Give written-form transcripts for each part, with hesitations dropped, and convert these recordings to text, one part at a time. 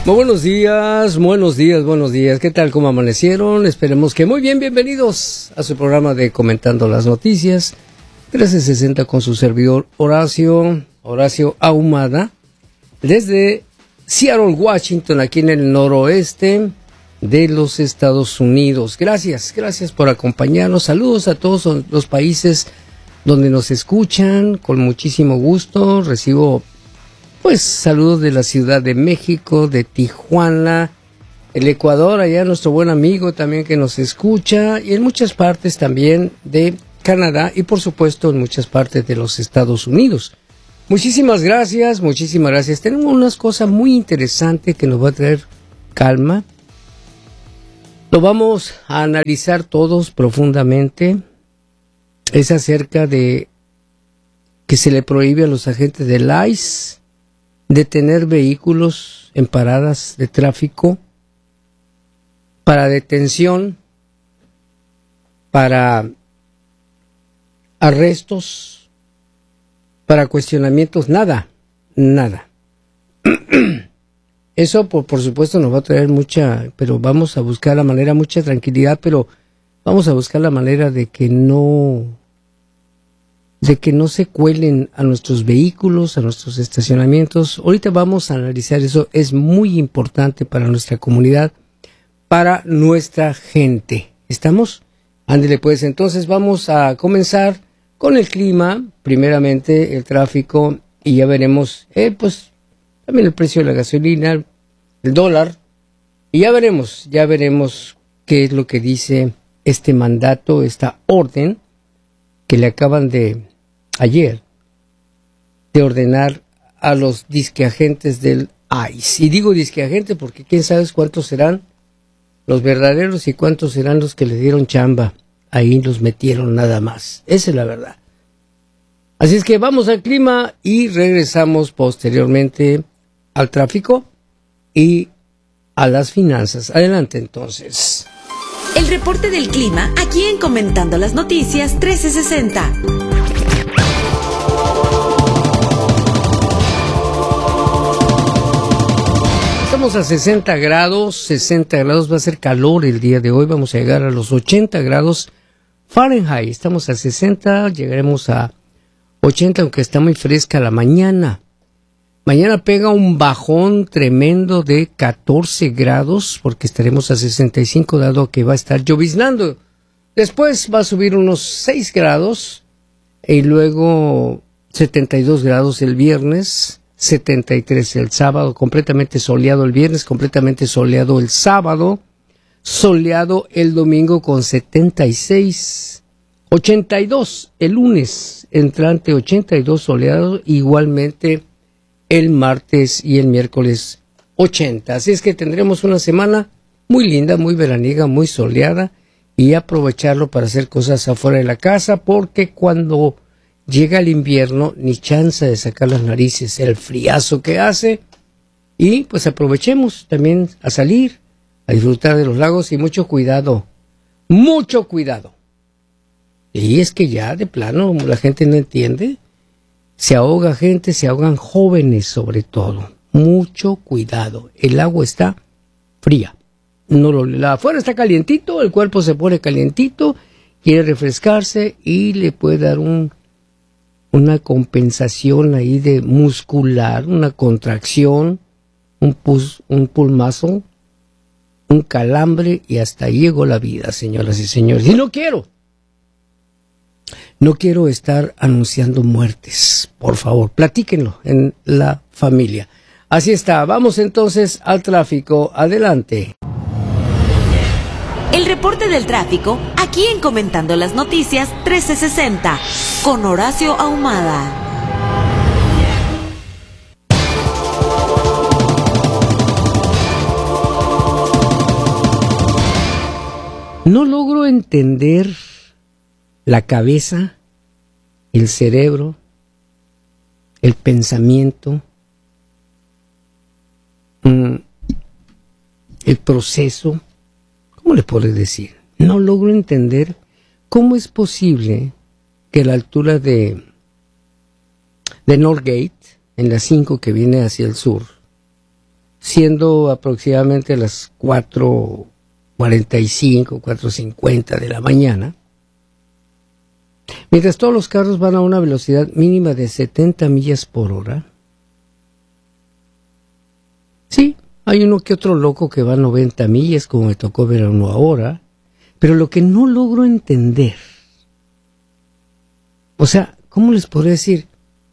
Muy buenos días, buenos días, buenos días. ¿Qué tal? ¿Cómo amanecieron? Esperemos que muy bien. Bienvenidos a su programa de Comentando las Noticias 1360 con su servidor Horacio Ahumada, desde Seattle, Washington, aquí en el noroeste de los Estados Unidos. Gracias por acompañarnos. Saludos a todos los países donde nos escuchan. Con muchísimo gusto recibo saludos de la Ciudad de México, de Tijuana, el Ecuador, allá nuestro buen amigo también que nos escucha, y en muchas partes también de Canadá y por supuesto en muchas partes de los Estados Unidos. Muchísimas gracias. Tenemos unas cosas muy interesantes que nos va a traer calma. Lo vamos a analizar todos profundamente. Es acerca de que se le prohíbe a los agentes del ICE detener vehículos en paradas de tráfico para detención, para arrestos, para cuestionamientos, nada. Eso por supuesto nos va a traer pero vamos a buscar la manera, mucha tranquilidad, pero vamos a buscar la manera de que no se cuelen a nuestros vehículos, a nuestros estacionamientos. Ahorita vamos a analizar eso. Es muy importante para nuestra comunidad, para nuestra gente. ¿Estamos? Ándele pues, entonces vamos a comenzar con el clima, primeramente el tráfico, y ya veremos, también el precio de la gasolina, el dólar, y ya veremos qué es lo que dice este mandato, esta orden que le acaban ayer de ordenar a los disqueagentes del ICE. Y digo disqueagentes porque quién sabe cuántos serán los verdaderos y cuántos serán los que le dieron chamba. Ahí los metieron nada más. Esa es la verdad. Así es que vamos al clima y regresamos posteriormente al tráfico y a las finanzas. Adelante entonces. El reporte del clima aquí en Comentando las Noticias 1360. Estamos a 60 grados, va a ser calor el día de hoy, vamos a llegar a los 80 grados Fahrenheit, estamos a 60, llegaremos a 80, aunque está muy fresca la mañana. Mañana pega un bajón tremendo de 14 grados, porque estaremos a 65, dado que va a estar lloviznando. Después va a subir unos 6 grados, y luego 72 grados el viernes, 73 el sábado, completamente soleado el viernes, completamente soleado el sábado, soleado el domingo con 76, 82 el lunes entrante, 82 soleado, igualmente el martes y el miércoles 80. Así es que tendremos una semana muy linda, muy veraniega, muy soleada, y aprovecharlo para hacer cosas afuera de la casa, porque cuando llega el invierno, ni chance de sacar las narices, el friazo que hace, y pues aprovechemos también a salir, a disfrutar de los lagos, y mucho cuidado. Y es que ya de plano la gente no entiende, se ahoga gente, se ahogan jóvenes sobre todo. Mucho cuidado, el agua está fría, afuera está calientito, el cuerpo se pone calientito, quiere refrescarse y le puede dar una compensación ahí de muscular, una contracción, un pull muscle, un calambre, y hasta ahí llegó la vida, señoras y señores. Y no quiero estar anunciando muertes. Por favor, platíquenlo en la familia. Así está, vamos entonces al tráfico. Adelante. El reporte del tráfico, aquí en Comentando las Noticias 1360, con Horacio Ahumada. No logro entender la cabeza, el cerebro, el pensamiento, el proceso. ¿Cómo le puedo decir? No logro entender cómo es posible que a la altura de Northgate, en la 5 que viene hacia el sur, siendo aproximadamente las 4:45, 4:50 de la mañana, mientras todos los carros van a una velocidad mínima de 70 millas por hora. Sí, hay uno que otro loco que va a 90 millas, como me tocó ver a uno ahora, pero lo que no logro entender, o sea, ¿cómo les podría decir?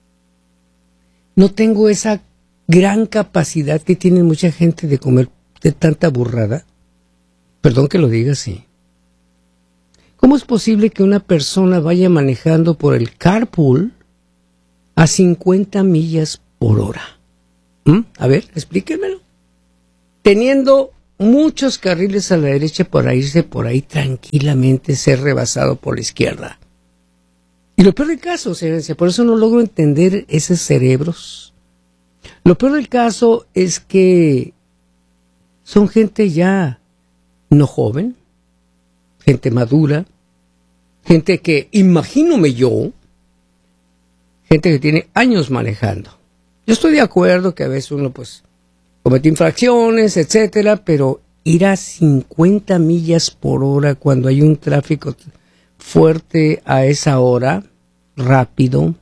No tengo esa gran capacidad que tiene mucha gente de comer de tanta burrada. Perdón que lo diga así. ¿Cómo es posible que una persona vaya manejando por el carpool a 50 millas por hora? A ver, explíquenmelo. Teniendo muchos carriles a la derecha para irse por ahí tranquilamente, ser rebasado por la izquierda. Y lo peor del caso, señores, por eso no logro entender esos cerebros. Lo peor del caso es que son gente ya no joven, gente madura, gente que, imagínome yo, gente que tiene años manejando. Yo estoy de acuerdo que a veces uno pues comete infracciones, etcétera, pero ir a 50 millas por hora cuando hay un tráfico fuerte a esa hora, rápido,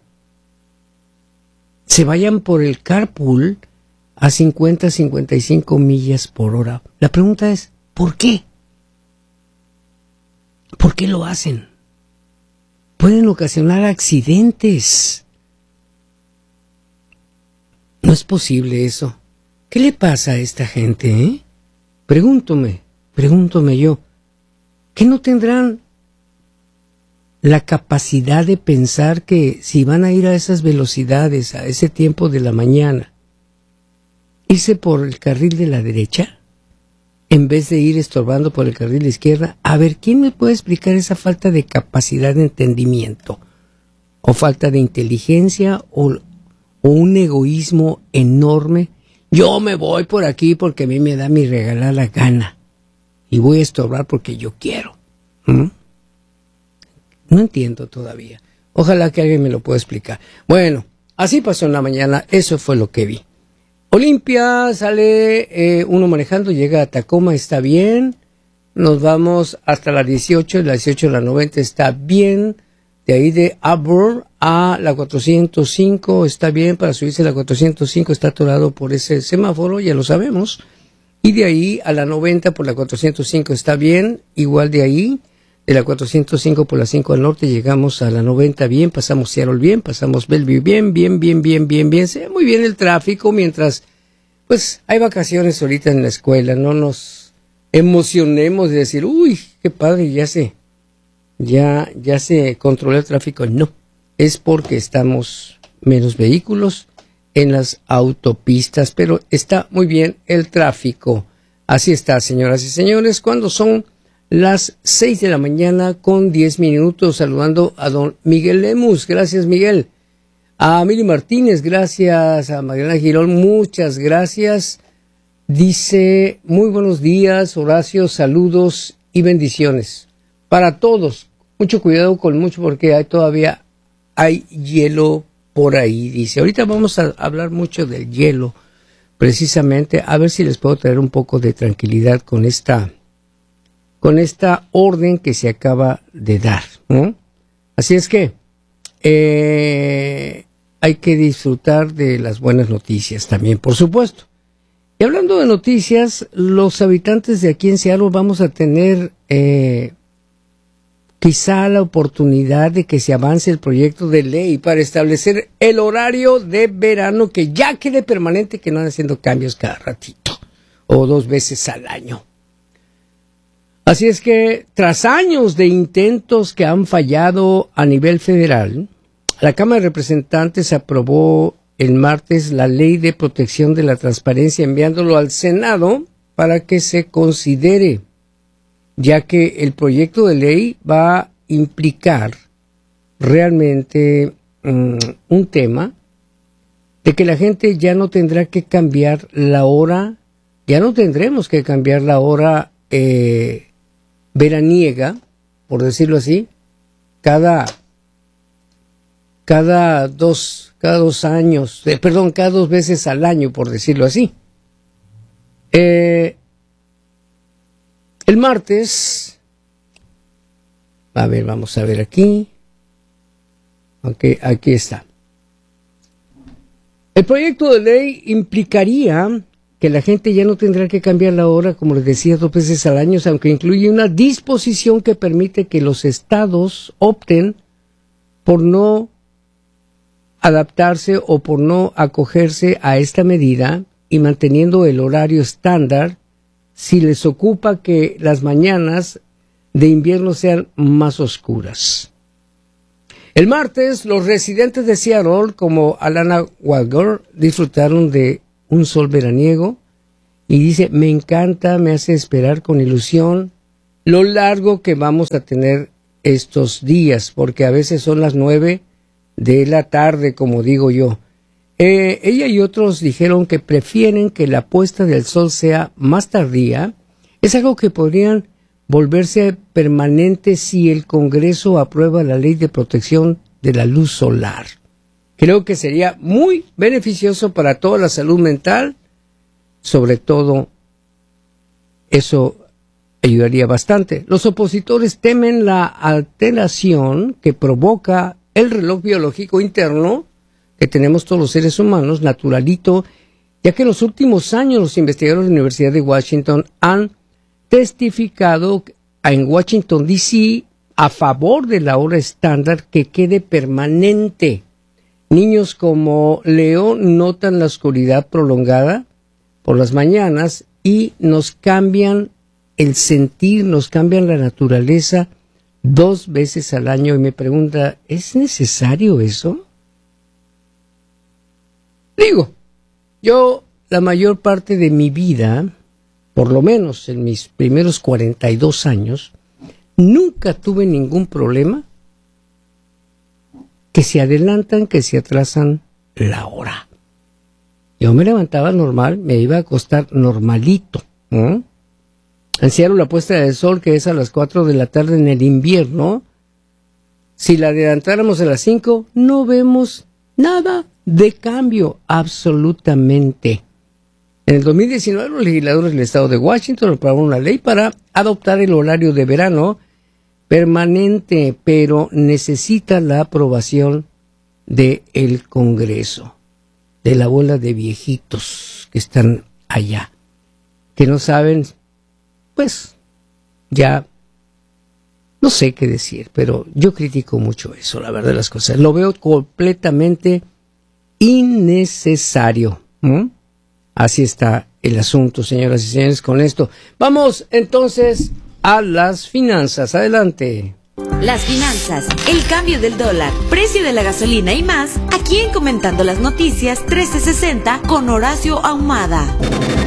se vayan por el carpool a 50, 55 millas por hora. La pregunta es, ¿por qué? ¿Por qué lo hacen? Pueden ocasionar accidentes. No es posible eso. ¿Qué le pasa a esta gente, eh? Pregúntome yo, ¿qué no tendrán la capacidad de pensar que si van a ir a esas velocidades, a ese tiempo de la mañana, irse por el carril de la derecha, en vez de ir estorbando por el carril de la izquierda? A ver, ¿quién me puede explicar esa falta de capacidad de entendimiento? ¿O falta de inteligencia? ¿O un egoísmo enorme? Yo me voy por aquí porque a mí me da mi regalada la gana. Y voy a estorbar porque yo quiero. No entiendo todavía. Ojalá que alguien me lo pueda explicar. Bueno, así pasó en la mañana. Eso fue lo que vi. Olimpia, sale uno manejando, llega a Tacoma, está bien. Nos vamos hasta la 18, la 18 a la 90 está bien. De ahí de Auburn a la 405 está bien. Para subirse a la 405 está atorado por ese semáforo, ya lo sabemos. Y de ahí a la 90 por la 405 está bien. Igual de ahí, de la 405 por la 5 al norte, llegamos a la 90 bien. Pasamos Seattle bien, pasamos Bellevue bien. Se ve muy bien el tráfico mientras, pues, hay vacaciones ahorita en la escuela. No nos emocionemos de decir, uy, qué padre, ya se controla el tráfico. No, es porque estamos menos vehículos en las autopistas, pero está muy bien el tráfico. Así está, señoras y señores, cuando son las 6 de la mañana con 10 minutos, saludando a don Miguel Lemus. Gracias, Miguel. A Mili Martínez, gracias. A Magdalena Girón, muchas gracias. Dice, muy buenos días, Horacio, saludos y bendiciones para todos. Mucho cuidado con mucho porque todavía hay hielo por ahí, dice. Ahorita vamos a hablar mucho del hielo, precisamente, a ver si les puedo traer un poco de tranquilidad con esta orden que se acaba de dar, ¿no? Así es que hay que disfrutar de las buenas noticias también, por supuesto. Y hablando de noticias, los habitantes de aquí en Seattle vamos a tener quizá la oportunidad de que se avance el proyecto de ley para establecer el horario de verano, que ya quede permanente, que no anden haciendo cambios cada ratito o 2 veces al año. Así es que, tras años de intentos que han fallado a nivel federal, la Cámara de Representantes aprobó el martes la Ley de Protección de la Transparencia, enviándolo al Senado para que se considere, ya que el proyecto de ley va a implicar realmente un tema de que la gente ya no tendrá que cambiar la hora, ya no tendremos que cambiar la hora veraniega, por decirlo así, cada 2 años, cada 2 veces al año, por decirlo así. El martes, vamos a ver aquí. Ok, aquí está. El proyecto de ley implicaría que la gente ya no tendrá que cambiar la hora, como les decía, 2 veces al año, aunque incluye una disposición que permite que los estados opten por no adaptarse o por no acogerse a esta medida y manteniendo el horario estándar si les ocupa que las mañanas de invierno sean más oscuras. El martes, los residentes de Seattle, como Alana Walger, disfrutaron de un sol veraniego y dice, me encanta, me hace esperar con ilusión lo largo que vamos a tener estos días, porque a veces son las 9 de la tarde, como digo yo. Ella y otros dijeron que prefieren que la puesta del sol sea más tardía. Es algo que podrían volverse permanente si el Congreso aprueba la ley de protección de la luz solar. Creo que sería muy beneficioso para toda la salud mental, sobre todo eso ayudaría bastante. Los opositores temen la alteración que provoca el reloj biológico interno que tenemos todos los seres humanos, naturalito, ya que en los últimos años los investigadores de la Universidad de Washington han testificado en Washington, D.C., a favor de la hora estándar que quede permanente. Niños como Leo notan la oscuridad prolongada por las mañanas y nos cambian el sentir, nos cambian la naturaleza 2 veces al año. Y me pregunta, ¿es necesario eso? Digo, yo la mayor parte de mi vida, por lo menos en mis primeros 42 años, nunca tuve ningún problema que se adelantan, que se atrasan la hora. Yo me levantaba normal, me iba a acostar normalito. En Seattle la puesta del sol, que es a las 4 de la tarde en el invierno, si la adelantáramos a las 5, no vemos nada de cambio, absolutamente. En el 2019, los legisladores del estado de Washington aprobaron una ley para adoptar el horario de verano permanente, pero necesita la aprobación del Congreso, de la bola de viejitos que están allá, que no saben, pues, ya no sé qué decir, pero yo critico mucho eso, la verdad de las cosas. Lo veo completamente innecesario. Así está el asunto, señoras y señores, con esto. Vamos entonces a las finanzas. Adelante. Las finanzas, el cambio del dólar, precio de la gasolina y más, aquí en Comentando las Noticias 1360 con Horacio Ahumada.